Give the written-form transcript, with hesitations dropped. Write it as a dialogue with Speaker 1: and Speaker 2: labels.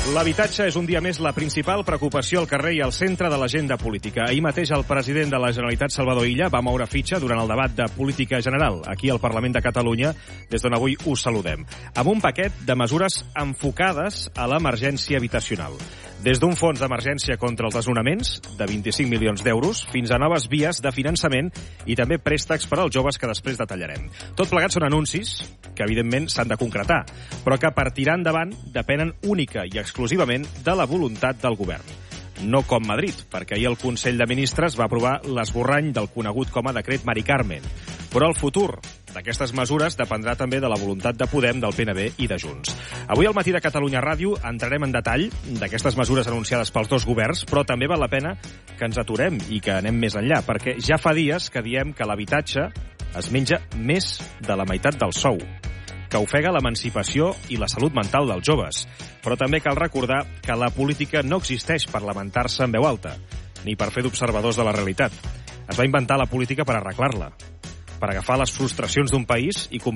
Speaker 1: L'habitatge és un dia més la principal preocupació al carrer i al centre de l'agenda política. Ahir mateix el president de la Generalitat, Salvador Illa, va moure fitxa durant el debat de política general aquí al Parlament de Catalunya, des d'on avui us saludem, amb un paquet de mesures enfocades a l'emergència habitacional. Des d'un fons d'emergència contra els desnonaments, de 25 milions d'euros, fins a noves vies de finançament i també préstecs per als joves que després detallarem. Tot plegat són anuncis que, evidentment, s'han de concretar, però que per tirar endavant depenen única i exclusivament de la voluntat del govern. No com Madrid, perquè ahir el Consell de Ministres va aprovar l'esborrany del conegut com a decret Mari Carmen. Però el futur d'aquestes mesures dependrà també de la voluntat de Podem, del PNB i de Junts. Avui al Matí de Catalunya Ràdio entrarem en detall d'aquestes mesures anunciades pels dos governs, però també val la pena que ens aturem i que anem més enllà, perquè ja fa dies que diem que l'habitatge es menja més de la meitat del sou, que ofega l'emancipació i la salut mental dels joves. Però també cal recordar que la política no existeix per lamentar-se en veu alta, ni per fer d'observadors de la realitat. Es va inventar la política per arreglar-la, per agafar les frustracions d'un país i